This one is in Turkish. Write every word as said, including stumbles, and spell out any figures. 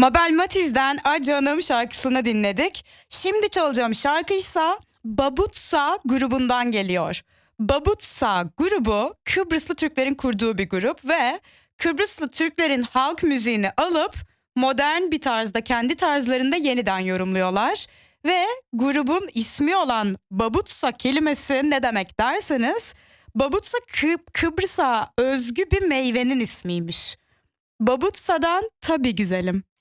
Mabel Matiz'den A Canım şarkısını dinledik. Şimdi çalacağım şarkıysa Babutsa grubundan geliyor. Babutsa grubu Kıbrıslı Türklerin kurduğu bir grup ve Kıbrıslı Türklerin halk müziğini alıp modern bir tarzda kendi tarzlarında yeniden yorumluyorlar. Ve grubun ismi olan Babutsa kelimesi ne demek derseniz, Babutsa Kı- Kıbrıs'a özgü bir meyvenin ismiymiş. Babutsa'dan tabii güzelim.